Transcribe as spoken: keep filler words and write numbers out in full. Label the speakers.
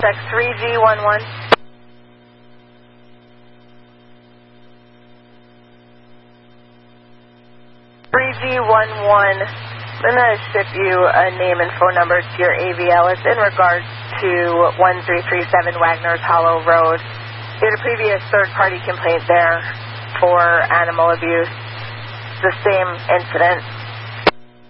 Speaker 1: Check three G one one. three G one one. I'm going to ship you a name and phone number to your A V L. It's in regards to one three three seven Wagner's Hollow Road. You had a previous third-party complaint there for animal abuse. It's the same incident.